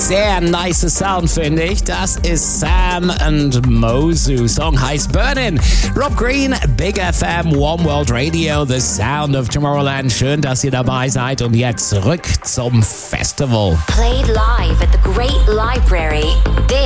Sehr nice Sound, finde ich. Das ist Sam and Mozu. Song heißt Burnin'. Rob Green, Big FM, One World Radio, The Sound of Tomorrowland. Schön, dass ihr dabei seid. Und jetzt zurück zum Festival. Played live at the Great Library. This